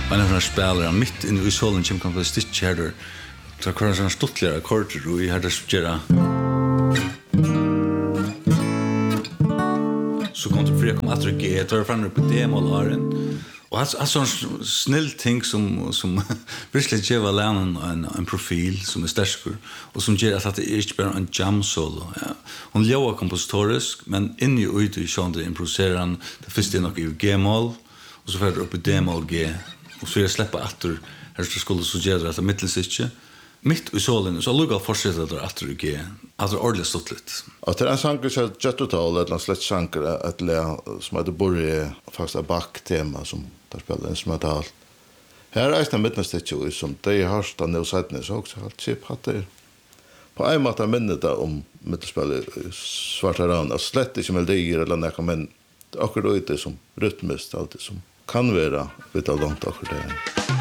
Man har spelare mitt in I solen som kan få stitch här. Så kan såna stuttliga akkorder och I hade spela. Så kom det fria kom att G, tar fram på D-moll och alltså snill ting som verkligen ger läraren en profil som stark och som ger att det är inte bara en jam solo. Ja. Hon lever kompositorisk men in I ute I sjönde improviserar det första nog I G-moll och så får det upp I D-moll G och så jag släpper åter här så skulle så ger att mittelsitche mitt I solen så lugga fortsätter det åter G. Alltså ordentligt stuttligt. Och det är en sång som jättetal eller slätt sånger att lära som att börja faktiskt back-tema som där spelar instrumental. Här är det mittelsitche som det har stått nu sätten så också allt chip har det. På en måte minnet om mittelspel svarta ran slett inte melodier eller något men akkurat det som rytmiskt alltid som kan vara lite långt akkurat det.